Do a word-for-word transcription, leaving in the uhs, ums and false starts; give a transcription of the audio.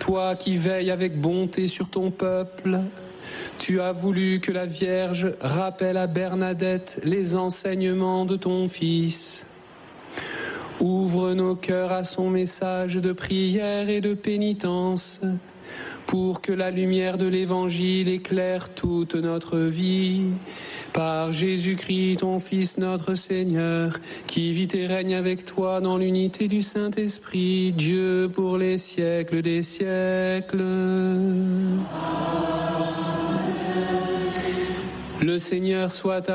Toi qui veilles avec bonté sur ton peuple, tu as voulu que la Vierge rappelle à Bernadette les enseignements de ton Fils. Ouvre nos cœurs à son message de prière et de pénitence, pour que la lumière de l'Évangile éclaire toute notre vie. Par Jésus-Christ, ton Fils, notre Seigneur, qui vit et règne avec toi dans l'unité du Saint-Esprit, Dieu pour les siècles des siècles. Amen. Le Seigneur soit